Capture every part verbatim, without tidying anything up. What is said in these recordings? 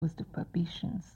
of Berbetians.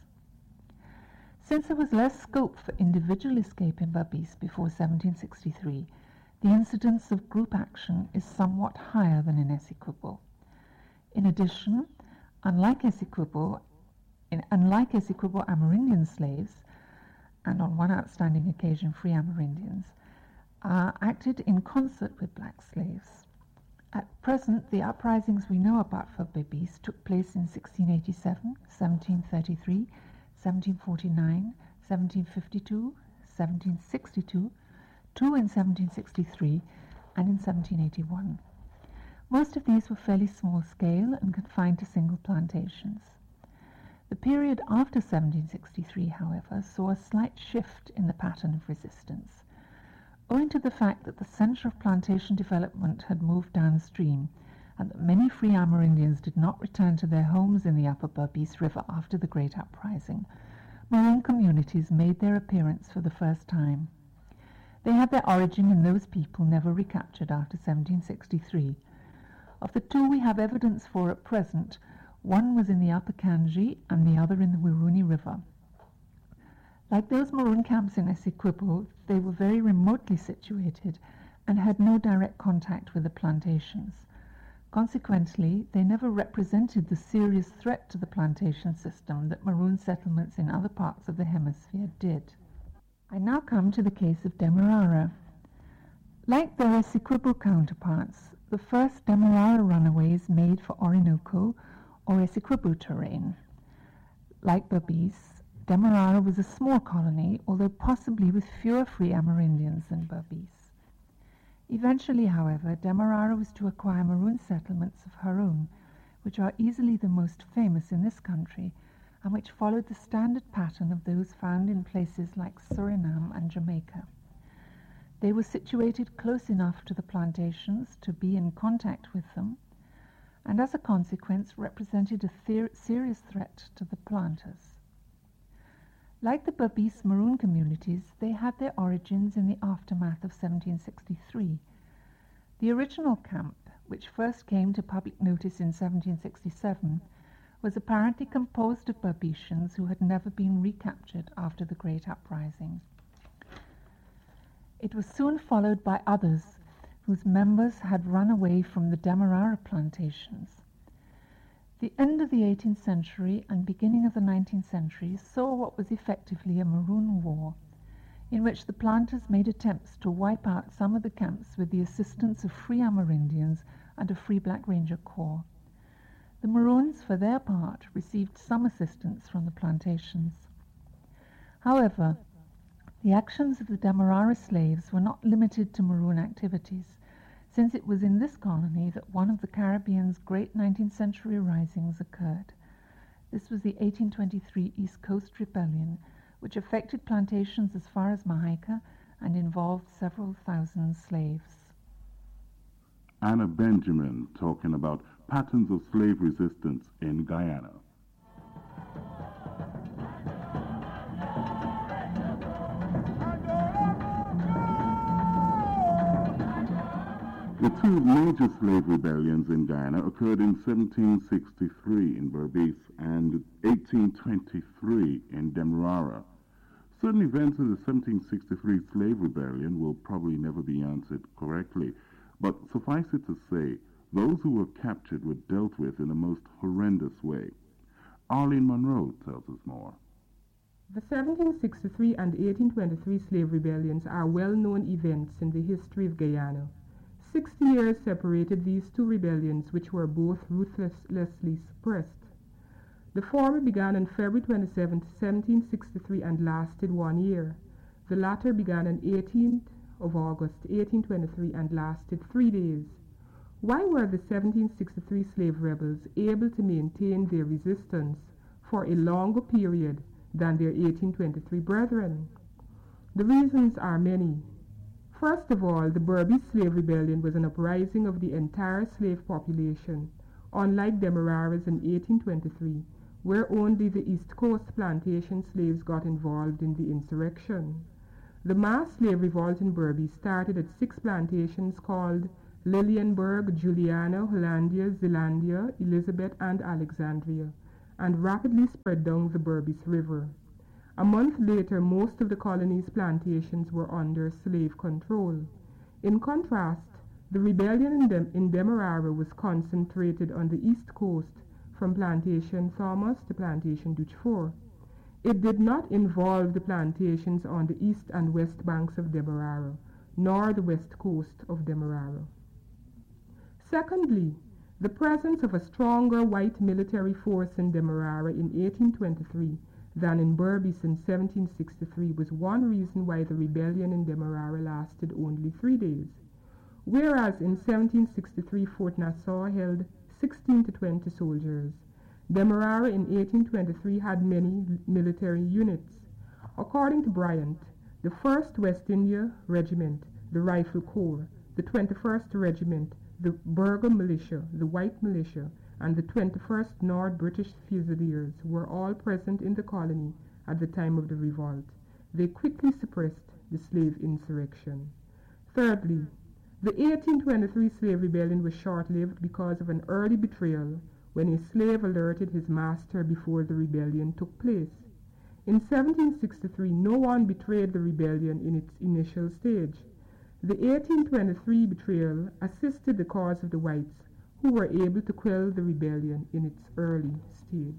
Since there was less scope for individual escape in Berbice before seventeen sixty-three, the incidence of group action is somewhat higher than in Essequibo. In addition, unlike Essequibo, in, unlike Essequibo Amerindian slaves, and on one outstanding occasion free Amerindians, uh, acted in concert with black slaves. At present, the uprisings we know about for Berbice took place in sixteen eighty-seven, seventeen thirty-three, seventeen forty-nine, seventeen fifty-two, seventeen sixty-two, two in seventeen sixty-three, and in seventeen eighty-one. Most of these were fairly small scale and confined to single plantations. The period after seventeen sixty-three, however, saw a slight shift in the pattern of resistance. Owing to the fact that the centre of plantation development had moved downstream, and that many free Amerindians did not return to their homes in the upper Berbice River after the Great Uprising, Maroon communities made their appearance for the first time. They had their origin in those people never recaptured after seventeen sixty-three. Of the two we have evidence for at present, one was in the upper Kanji and the other in the Wiruni River. Like those Maroon camps in Essequibo, they were very remotely situated and had no direct contact with the plantations. Consequently, they never represented the serious threat to the plantation system that Maroon settlements in other parts of the hemisphere did. I now come to the case of Demerara. Like their Essequibo counterparts, the first Demerara runaways made for Orinoco or Essequibo terrain. Like Berbice, Demerara was a small colony, although possibly with fewer free Amerindians than Berbice. Eventually, however, Demerara was to acquire Maroon settlements of her own, which are easily the most famous in this country, and which followed the standard pattern of those found in places like Suriname and Jamaica. They were situated close enough to the plantations to be in contact with them, and as a consequence represented a ther- serious threat to the planters. Like the Berbice Maroon communities, they had their origins in the aftermath of seventeen sixty-three. The original camp, which first came to public notice in seventeen sixty-seven, was apparently composed of Berbetians who had never been recaptured after the Great Uprising. It was soon followed by others whose members had run away from the Demerara plantations. The end of the eighteenth century and beginning of the nineteenth century saw what was effectively a Maroon War, in which the planters made attempts to wipe out some of the camps with the assistance of free Amerindians and a free Black Ranger Corps. The Maroons, for their part, received some assistance from the plantations. However, the actions of the Demerara slaves were not limited to Maroon activities, since it was in this colony that one of the Caribbean's great nineteenth century risings occurred. This was the eighteen twenty-three East Coast Rebellion, which affected plantations as far as Mahaica and involved several thousand slaves. Anna Benjamin talking about patterns of slave resistance in Guyana. The two major slave rebellions in Guyana occurred in seventeen sixty-three in Berbice and eighteen twenty-three in Demerara. Certain events in the seventeen sixty-three slave rebellion will probably never be answered correctly, but suffice it to say, those who were captured were dealt with in a most horrendous way. Arlene Monroe tells us more. The seventeen sixty-three and eighteen twenty-three slave rebellions are well-known events in the history of Guyana. Sixty years separated these two rebellions, which were both ruthlessly suppressed. The former began on February twenty-seventh, seventeen sixty-three and lasted one year. The latter began on eighteenth of August, eighteen twenty-three and lasted three days. Why were the seventeen sixty-three slave rebels able to maintain their resistance for a longer period than their eighteen twenty-three brethren? The reasons are many. First of all, the Berbice slave rebellion was an uprising of the entire slave population, unlike Demerara's in eighteen twenty-three, where only the East Coast plantation slaves got involved in the insurrection. The mass slave revolt in Berbice started at six plantations called Lillianburg, Juliana, Hollandia, Zealandia, Elizabeth, and Alexandria, and rapidly spread down the Berbice River. A month later, most of the colony's plantations were under slave control. In contrast, the rebellion in, Dem- in Demerara was concentrated on the east coast from Plantation Thomas to Plantation Duchefort. It did not involve the plantations on the east and west banks of Demerara, nor the west coast of Demerara. Secondly, the presence of a stronger white military force in Demerara in eighteen twenty-three than in Berbice in seventeen sixty-three was one reason why the rebellion in Demerara lasted only three days. Whereas in seventeen sixty-three Fort Nassau held sixteen to twenty soldiers, Demerara in eighteen twenty-three had many military units. According to Bryant, the first West India Regiment, the Rifle Corps, the twenty-first Regiment, the Burgher Militia, the White Militia, and the twenty-first North British Fusiliers were all present in the colony at the time of the revolt. They quickly suppressed the slave insurrection. Thirdly, the eighteen twenty-three slave rebellion was short-lived because of an early betrayal when a slave alerted his master before the rebellion took place. In seventeen sixty-three, no one betrayed the rebellion in its initial stage. The eighteen twenty-three betrayal assisted the cause of the whites, who were able to quell the rebellion in its early stage.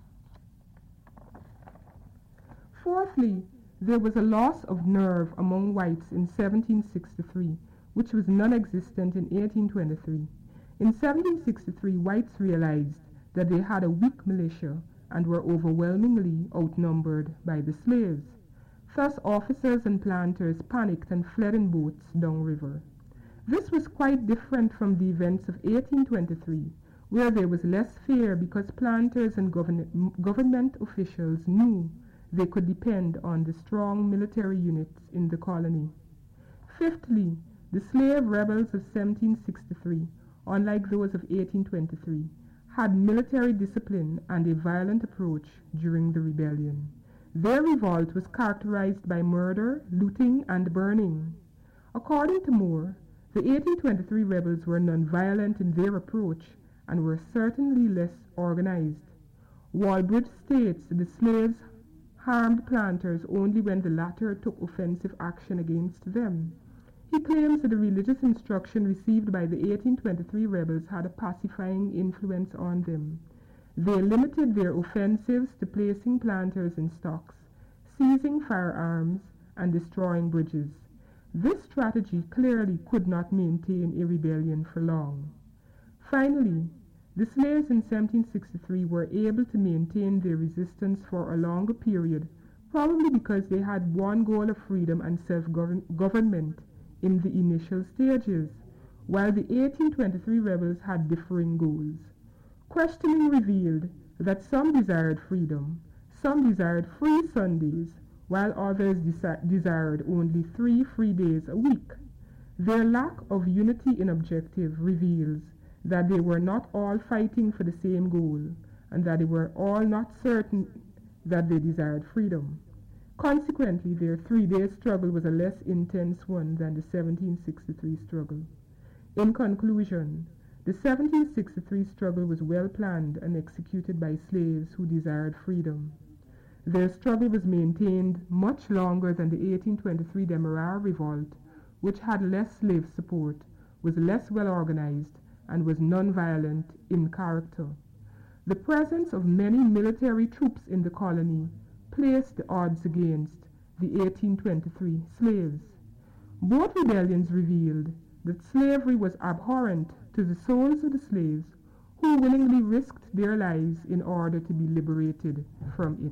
Fourthly, there was a loss of nerve among whites in seventeen sixty-three, which was non-existent in eighteen twenty-three. In seventeen sixty-three, whites realized that they had a weak militia and were overwhelmingly outnumbered by the slaves. Thus, officers and planters panicked and fled in boats downriver. This was quite different from the events of eighteen twenty-three, where there was less fear because planters and govern- government officials knew they could depend on the strong military units in the colony. Fifthly, the slave rebels of seventeen sixty-three, unlike those of eighteen twenty-three, had military discipline and a violent approach during the rebellion. Their revolt was characterized by murder, looting, and burning. According to Moore, the eighteen twenty-three rebels were non-violent in their approach and were certainly less organized. Walbridge states the slaves harmed planters only when the latter took offensive action against them. He claims that the religious instruction received by the eighteen twenty-three rebels had a pacifying influence on them. They limited their offensives to placing planters in stocks, seizing firearms, and destroying bridges. This strategy clearly could not maintain a rebellion for long. Finally, the slaves in seventeen sixty-three were able to maintain their resistance for a longer period, probably because they had one goal of freedom and self-government in the initial stages, while the eighteen twenty-three rebels had differing goals. Questioning revealed that some desired freedom, some desired free Sundays, while others desi- desired only three free days a week. Their lack of unity in objective reveals that they were not all fighting for the same goal, and that they were all not certain that they desired freedom. Consequently, their three-day struggle was a less intense one than the seventeen sixty-three struggle. In conclusion, the seventeen sixty-three struggle was well planned and executed by slaves who desired freedom. Their struggle was maintained much longer than the eighteen twenty-three Demerara revolt, which had less slave support, was less well organized, and was non-violent in character. The presence of many military troops in the colony placed the odds against the eighteen twenty-three slaves. Both rebellions revealed that slavery was abhorrent to the souls of the slaves, who willingly risked their lives in order to be liberated from it.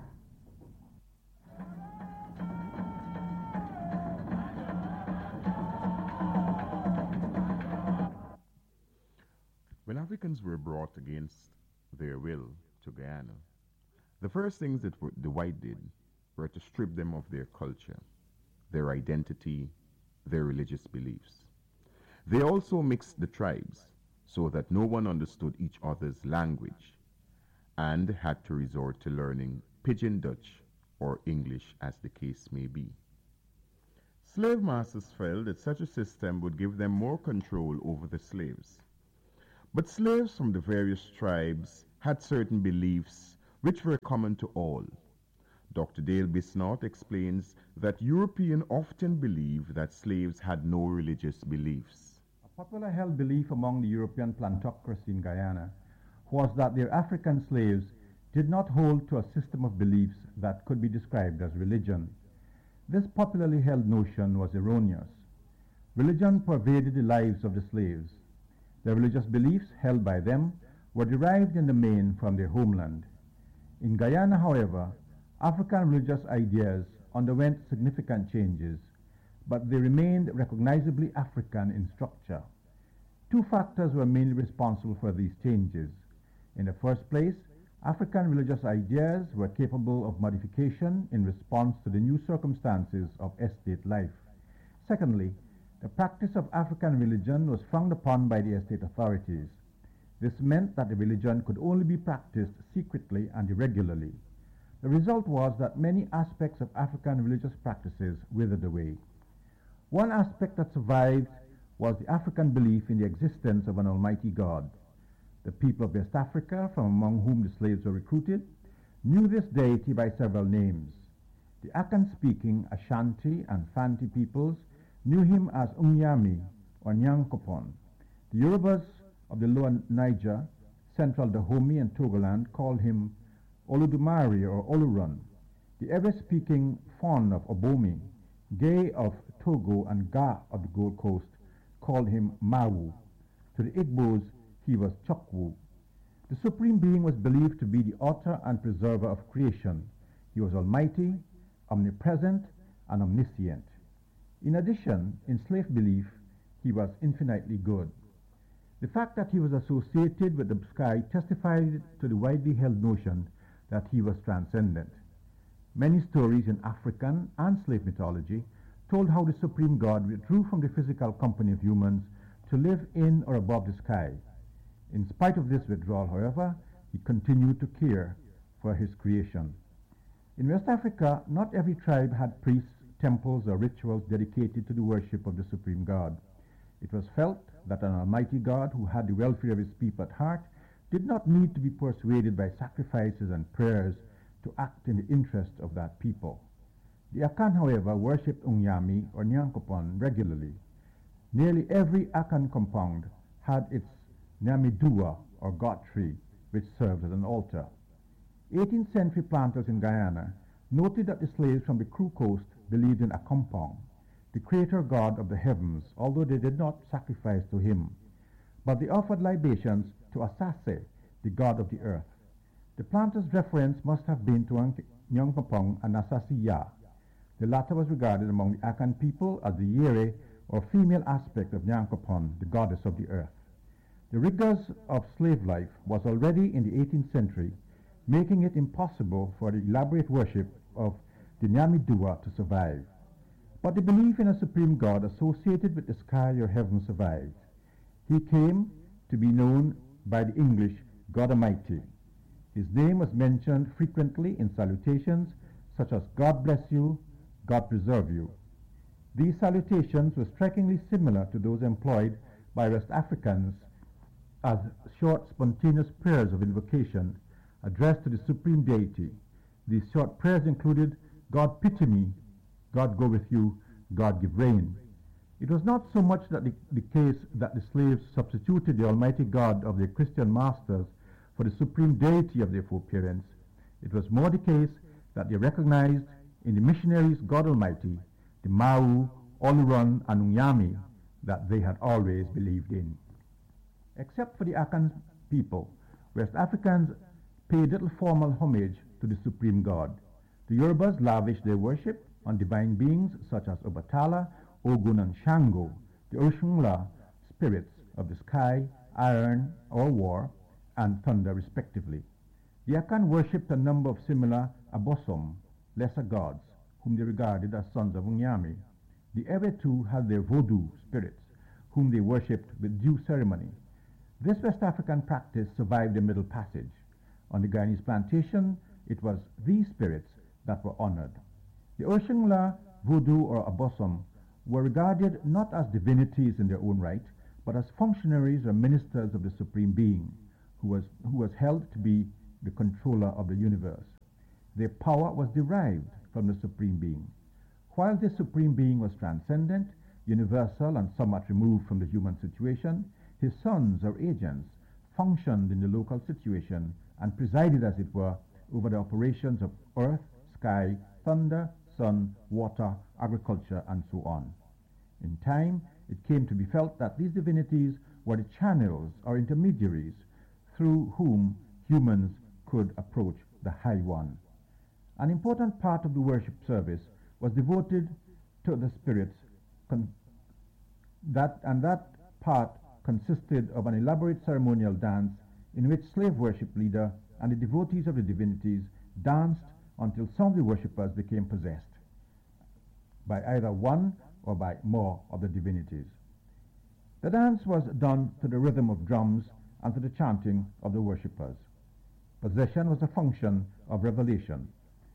When Africans were brought against their will to Guyana, the first things that the white did were to strip them of their culture, their identity, their religious beliefs. They also mixed the tribes so that no one understood each other's language and had to resort to learning Pidgin Dutch or English as the case may be. Slave masters felt that such a system would give them more control over the slaves. But slaves from the various tribes had certain beliefs which were common to all. Doctor Dale Bisnott explains that Europeans often believed that slaves had no religious beliefs. A popular held belief among the European plantocracy in Guyana was that their African slaves did not hold to a system of beliefs that could be described as religion. This popularly held notion was erroneous. Religion pervaded the lives of the slaves. The religious beliefs held by them were derived in the main from their homeland. In Guyana, however, African religious ideas underwent significant changes, but they remained recognizably African in structure. Two factors were mainly responsible for these changes. In the first place, African religious ideas were capable of modification in response to the new circumstances of estate life. Secondly, the practice of African religion was frowned upon by the estate authorities. This meant that the religion could only be practiced secretly and irregularly. The result was that many aspects of African religious practices withered away. One aspect that survived was the African belief in the existence of an almighty God. The people of West Africa, from among whom the slaves were recruited, knew this deity by several names. The Akan-speaking Ashanti and Fanti peoples knew him as Unyami or Nyankopon. The Yorubas of the lower Niger, central Dahomey and Togoland called him Oludumare or Olurun. The Ewe-speaking Fon of Obomi, Gay of Togo and Ga of the Gold Coast called him Mawu. To the Igbos, he was Chokwu. The Supreme Being was believed to be the author and preserver of creation. He was almighty, omnipresent, and omniscient. In addition, in slave belief, he was infinitely good. The fact that he was associated with the sky testified to the widely held notion that he was transcendent. Many stories in African and slave mythology told how the supreme God withdrew from the physical company of humans to live in or above the sky. In spite of this withdrawal, however, he continued to care for his creation. In West Africa, not every tribe had priests, temples, or rituals dedicated to the worship of the supreme God. It was felt that an almighty God who had the welfare of his people at heart did not need to be persuaded by sacrifices and prayers to act in the interest of that people. The Akan, however, worshipped Unyami or Nyankopon regularly. Nearly every Akan compound had its Nyamidua or God tree, which served as an altar. eighteenth century planters in Guyana noted that the slaves from the Kru Coast believed in Akompong, the creator god of the heavens, although they did not sacrifice to him. But they offered libations to Asase, the god of the earth. The planters' reference must have been to Nyankopong and Asasiya. The latter was regarded among the Akan people as the Yere or female aspect of Nyankopon, the goddess of the earth. The rigors of slave life was already in the eighteenth century, making it impossible for the elaborate worship of the Nyamidua to survive. But the belief in a supreme God associated with the sky or heaven survived. He came to be known by the English God Almighty. His name was mentioned frequently in salutations such as God bless you, God preserve you. These salutations were strikingly similar to those employed by West Africans as short, spontaneous prayers of invocation addressed to the supreme deity. These short prayers included, God pity me, God go with you, God give rain. It was not so much that the, the case that the slaves substituted the almighty God of their Christian masters for the supreme deity of their foreparents. It was more the case that they recognized in the missionaries God Almighty, the Mawu, Olurun, and Unyami that they had always believed in. Except for the Akan people, West Africans paid little formal homage to the supreme God. The Yorubas lavished their worship on divine beings such as Obatala, Ogun, and Shango, the Oshunla spirits of the sky, iron, or war, and thunder respectively. The Akan worshipped a number of similar Abosom, lesser gods, whom they regarded as sons of Unyami. The Ewe too had their Vodou spirits, whom they worshipped with due ceremony. This West African practice survived the Middle Passage. On the Guyanese plantation, it was these spirits that were honored. The Oshunla, Vodou, or Abosom were regarded not as divinities in their own right, but as functionaries or ministers of the Supreme Being, who was, who was held to be the controller of the universe. Their power was derived from the Supreme Being. While this Supreme Being was transcendent, universal, and somewhat removed from the human situation, his sons or agents functioned in the local situation and presided, as it were, over the operations of earth, sky, thunder, sun, water, agriculture, and so on. In time, it came to be felt that these divinities were the channels or intermediaries through whom humans could approach the High One. An important part of the worship service was devoted to the spirits, con- that, and that part consisted of an elaborate ceremonial dance in which slave worship leader and the devotees of the divinities danced until some of the worshippers became possessed by either one or by more of the divinities. The dance was done to the rhythm of drums and to the chanting of the worshippers. Possession was a function of revelation.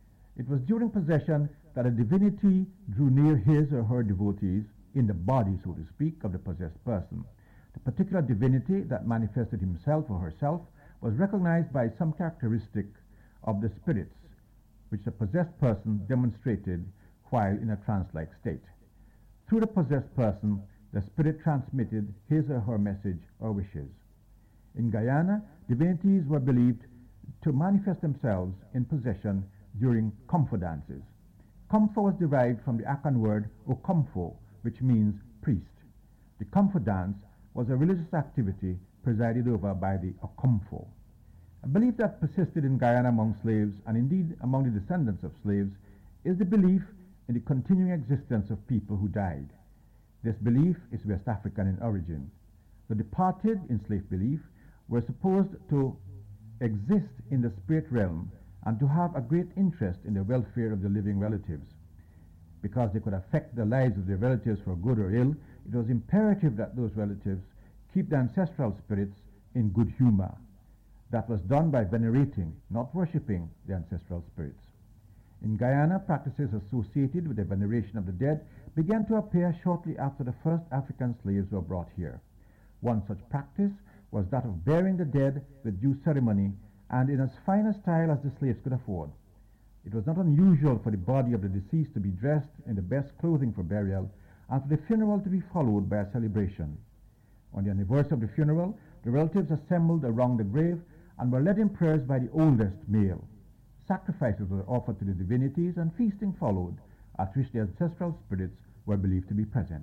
It was during possession that a divinity drew near his or her devotees in the body, so to speak, of the possessed person. The particular divinity that manifested himself or herself was recognized by some characteristic of the spirits, which the possessed person demonstrated while in a trance-like state. Through the possessed person, the spirit transmitted his or her message or wishes. In Guyana, divinities were believed to manifest themselves in possession during comfo dances. Comfo was derived from the Akan word okomfo, which means priest. The comfo dance was a religious activity presided over by the okomfo. A belief that persisted in Guyana among slaves, and indeed among the descendants of slaves, is the belief in the continuing existence of people who died. This belief is West African in origin. The departed, in slave belief, were supposed to exist in the spirit realm and to have a great interest in the welfare of the living relatives. Because they could affect the lives of their relatives for good or ill, it was imperative that those relatives keep the ancestral spirits in good humor. That was done by venerating, not worshipping, the ancestral spirits. In Guyana, practices associated with the veneration of the dead began to appear shortly after the first African slaves were brought here. One such practice was that of burying the dead with due ceremony and in as fine a style as the slaves could afford. It was not unusual for the body of the deceased to be dressed in the best clothing for burial and for the funeral to be followed by a celebration. On the anniversary of the funeral, the relatives assembled around the grave and were led in prayers by the oldest male. Sacrifices were offered to the divinities and feasting followed, at which the ancestral spirits were believed to be present.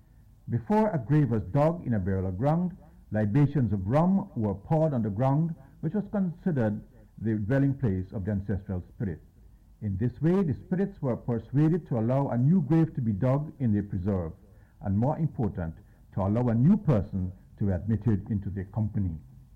Before a grave was dug in a burial ground, libations of rum were poured on the ground, which was considered the dwelling place of the ancestral spirit. In this way, the spirits were persuaded to allow a new grave to be dug in their preserve, and more important, to allow a new person to be admitted into their company.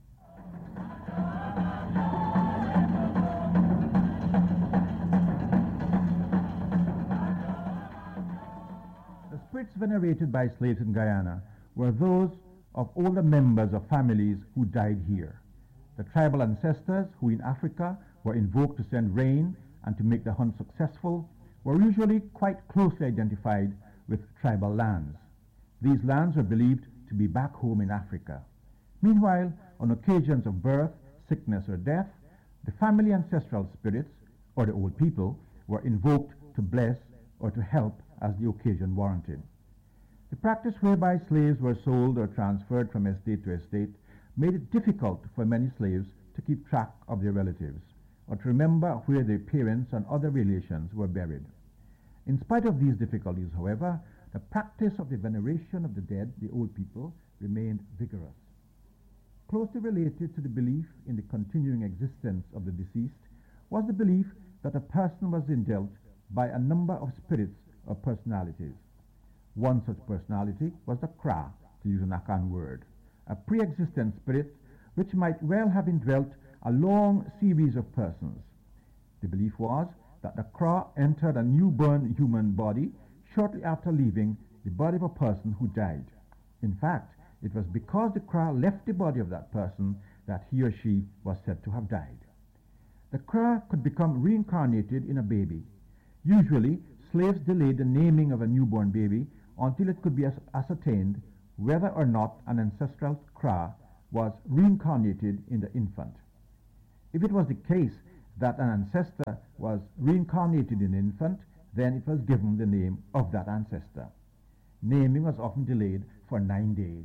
The spirits venerated by slaves in Guyana were those of older members of families who died here. The tribal ancestors who in Africa were invoked to send rain and to make the hunt successful were usually quite closely identified with tribal lands. These lands were believed to be back home in Africa. Meanwhile, on occasions of birth, sickness, or death, the family ancestral spirits, or the old people, were invoked to bless or to help as the occasion warranted. The practice whereby slaves were sold or transferred from estate to estate made it difficult for many slaves to keep track of their relatives, or to remember where their parents and other relations were buried. In spite of these difficulties, however, the practice of the veneration of the dead, the old people, remained vigorous. Closely related to the belief in the continuing existence of the deceased was the belief that a person was indwelt by a number of spirits or personalities. One such personality was the Kra, to use an Akan word, a pre-existent spirit which might well have indwelt a long series of persons. The belief was that the Kra entered a newborn human body shortly after leaving the body of a person who died. In fact, it was because the Kra left the body of that person that he or she was said to have died. The Kra could become reincarnated in a baby. Usually, slaves delayed the naming of a newborn baby until it could be as- ascertained whether or not an ancestral Kra was reincarnated in the infant. If it was the case that an ancestor was reincarnated in an infant, then it was given the name of that ancestor. Naming was often delayed for nine days.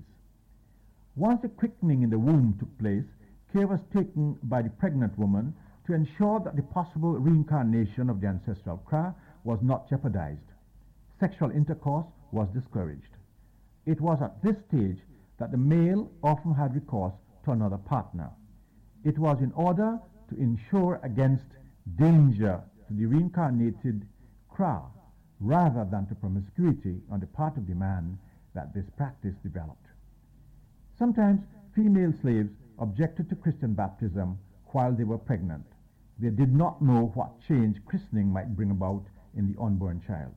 Once the quickening in the womb took place, care was taken by the pregnant woman to ensure that the possible reincarnation of the ancestral Kra was not jeopardized. Sexual intercourse was discouraged. It was at this stage that the male often had recourse to another partner. It was in order to ensure against danger to the reincarnated Kra, rather than to promiscuity on the part of the man, that this practice developed. Sometimes female slaves objected to Christian baptism while they were pregnant. They did not know what change christening might bring about in the unborn child.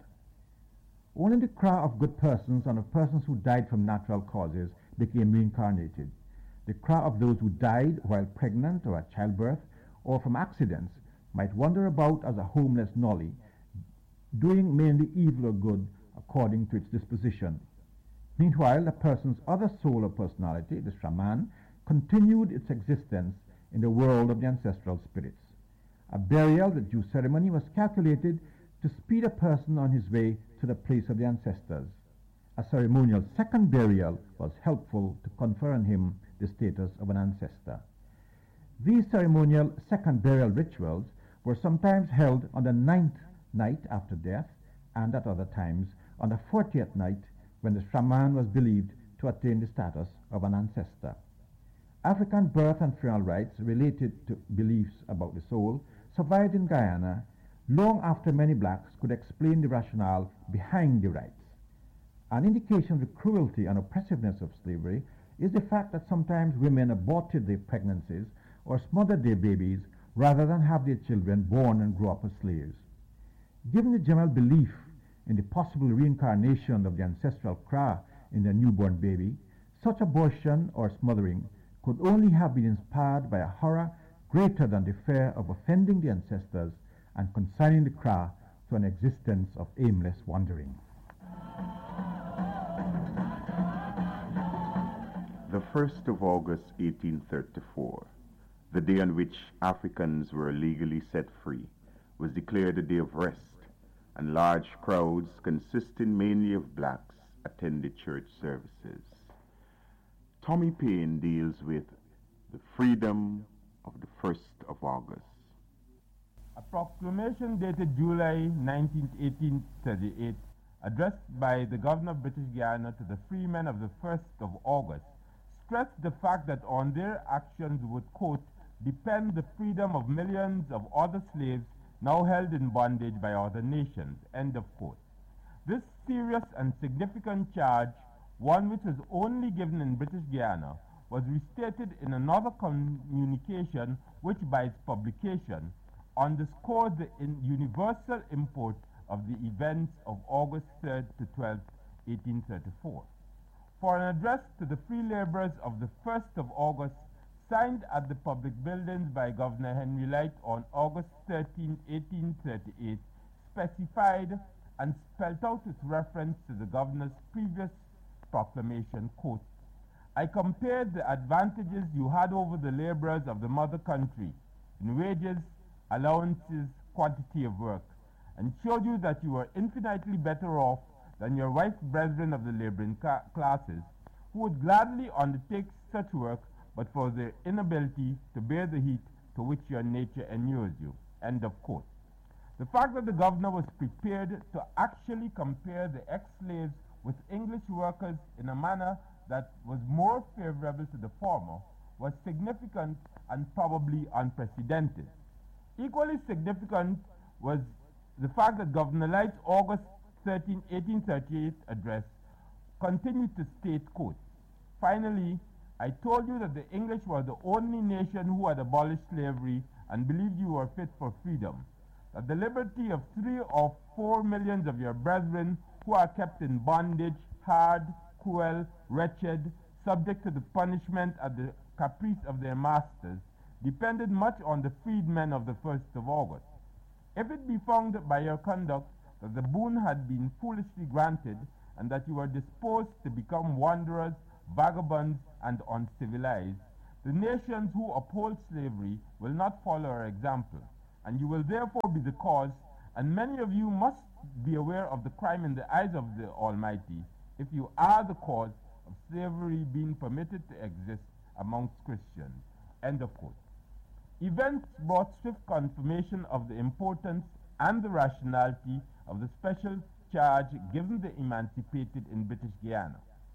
Only the Kra of good persons and of persons who died from natural causes became reincarnated. The Kra of those who died while pregnant or at childbirth or from accidents might wander about as a homeless nolly, doing mainly evil or good according to its disposition. Meanwhile, a person's other soul or personality, the shaman, continued its existence in the world of the ancestral spirits. A burial, the due ceremony, was calculated to speed a person on his way to the place of the ancestors. A ceremonial second burial was helpful to confer on him the status of an ancestor. These ceremonial second burial rituals were sometimes held on the ninth night after death, and at other times on the fortieth night, when the shaman was believed to attain the status of an ancestor. African birth and funeral rites related to beliefs about the soul survived in Guyana long after many blacks could explain the rationale behind the rites. An indication of the cruelty and oppressiveness of slavery is the fact that sometimes women aborted their pregnancies or smothered their babies rather than have their children born and grow up as slaves. Given the general belief in the possible reincarnation of the ancestral Kra in the newborn baby, such abortion or smothering could only have been inspired by a horror greater than the fear of offending the ancestors and consigning the Kra to an existence of aimless wandering. The first of August eighteen thirty-four, the day on which Africans were legally set free, was declared a day of rest, and large crowds, consisting mainly of blacks, attended church services. Tommy Payne deals with the freedom of the first of August. A proclamation dated July nineteenth, eighteen thirty-eight, addressed by the Governor of British Guiana to the freemen of the first of August, stressed the fact that on their actions would, quote, depend the freedom of millions of other slaves now held in bondage by other nations, end of quote. This serious and significant charge, one which was only given in British Guiana, was restated in another communication which, by its publication, underscored the in universal import of the events of August third to twelfth, eighteen thirty-four. For an address to the free laborers of the first of August, signed at the public buildings by Governor Henry Light on August thirteenth, eighteen thirty-eight, specified and spelled out its reference to the governor's previous proclamation, quote, I compared the advantages you had over the laborers of the mother country in wages, allowances, quantity of work, and showed you that you were infinitely better off than your white brethren of the laboring ca classes, who would gladly undertake such work, but for their inability to bear the heat to which your nature inures you, end of quote. The fact that the governor was prepared to actually compare the ex-slaves with English workers in a manner that was more favorable to the former was significant and probably unprecedented. Equally significant was the fact that Governor Light's August thirteenth, eighteen thirty-eight address continued to state, quote, finally, I told you that the English were the only nation who had abolished slavery and believed you were fit for freedom, that the liberty of three or four millions of your brethren who are kept in bondage, hard, cruel, wretched, subject to the punishment at the caprice of their masters, depended much on the freedmen of the first of August. If it be found by your conduct that the boon had been foolishly granted, and that you were disposed to become wanderers vagabonds, and uncivilized, the nations who uphold slavery will not follow our example, and you will therefore be the cause, and many of you must be aware of the crime in the eyes of the Almighty if you are the cause of slavery being permitted to exist amongst Christians. End of quote. Events brought swift confirmation of the importance and the rationality of the special charge given the emancipated in British Guiana.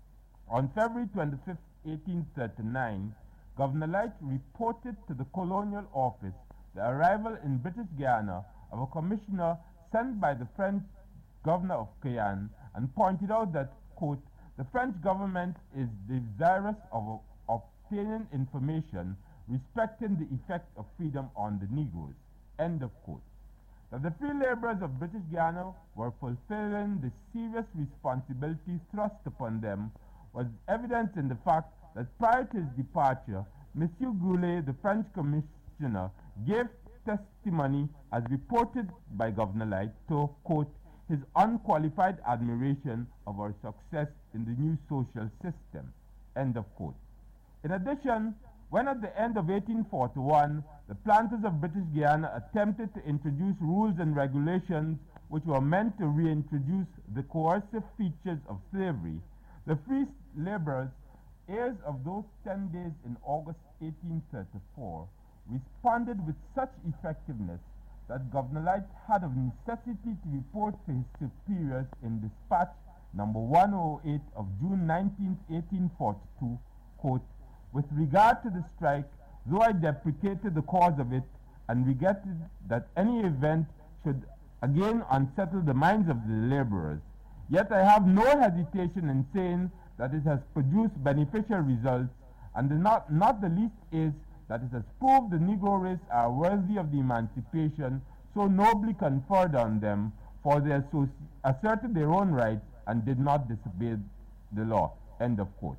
On February twenty-fifth, eighteen thirty-nine, Governor Light reported to the Colonial Office the arrival in British Guiana of a commissioner sent by the French governor of Cayenne, and pointed out that, quote, the French government is desirous of obtaining information respecting the effect of freedom on the Negroes, end of quote. That the free laborers of British Guiana were fulfilling the serious responsibility thrust upon them was evident in the fact that prior to his departure, Monsieur Goulet, the French commissioner, gave testimony, as reported by Governor Light, to, quote, his unqualified admiration of our success in the new social system, end of quote. In addition, when at the end of eighteen forty-one, the planters of British Guiana attempted to introduce rules and regulations which were meant to reintroduce the coercive features of slavery, the free laborers, heirs of those ten days in August eighteen thirty-four, responded with such effectiveness that Governor Light had of necessity to report to his superiors in dispatch number one oh eight of June nineteenth, eighteen forty-two, quote, with regard to the strike, though I deprecated the cause of it and regretted that any event should again unsettle the minds of the laborers, yet I have no hesitation in saying that it has produced beneficial results, and the not, not the least is that it has proved the Negro race are worthy of the emancipation so nobly conferred on them, for they asserted their own rights and did not disobey the law, end of quote.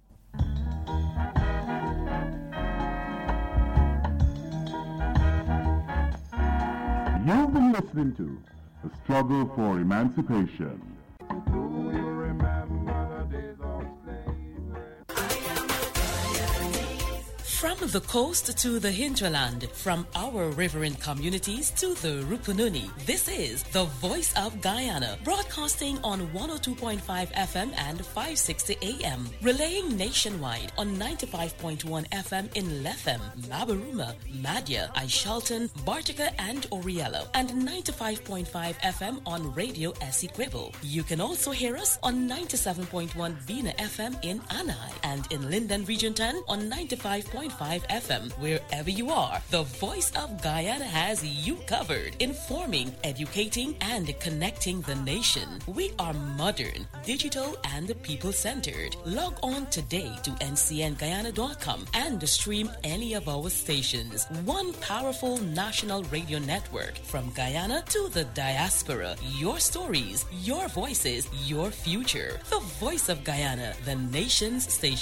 You've been listening to The Struggle for Emancipation. Do you remember the days of From the coast to the hinterland, from our riverine communities to the Rupununi, this is the Voice of Guyana, broadcasting on one oh two point five F M and five sixty A M, relaying nationwide on ninety-five point one F M in Lethem, Mabaruma, Madya, Aishalton, Bartica, and Oriello, and ninety-five point five F M on Radio Essequibo. You can also hear us on ninety-seven point one Vina F M in Anai, and in Linden Region ten on ninety-five point five F M. Wherever you are, the Voice of Guyana has you covered, informing, educating, and connecting the nation. We are modern, digital, and people-centered. Log on today to N C N Guyana dot com and stream any of our stations. One powerful national radio network from Guyana to the diaspora. Your stories, your voices, your future. The Voice of Guyana, the nation's station.